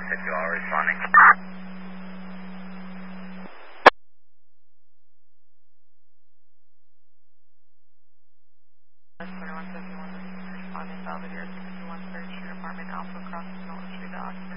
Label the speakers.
Speaker 1: 5162, responding.
Speaker 2: 2171, responding Belvedere 61 Third Street Apartment Alpha, across the Milton Street Dock.